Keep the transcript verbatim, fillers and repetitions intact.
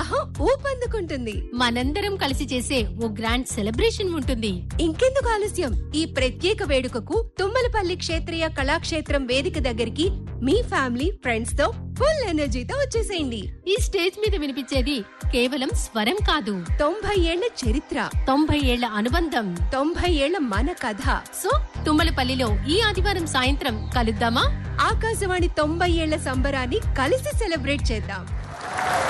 ఉత్సాహం ఊపందుకుంటుంది. మనందరం కలిసి చేసే ఓ గ్రాండ్ సెలబ్రేషన్ ఉంటుంది. ఇంకెందుకు ఆలస్యం, ఈ ప్రత్యేక వేడుకకు తుమ్మలపల్లి క్షేత్రీయ కళాక్షేత్రం వేదిక దగ్గరికి మీ ఫ్యామిలీ ఫ్రెండ్స్ తో ఫుల్ ఎనర్జీతో వచ్చేసేయండి. ఈ స్టేజ్ మీద వినిపించేది కేవలం స్వరం కాదు, తొంభై ఏళ్ల చరిత్ర, తొంభై ఏళ్ల అనుబంధం, తొంభై ఏళ్ల మన కథ. సో తుమ్మలపల్లిలో ఈ ఆదివారం సాయంత్రం కలుద్దామా? ఆకాశవాణి తొంభై ఏళ్ల సంబరాన్ని కలిసి సెలబ్రేట్ చేద్దాం.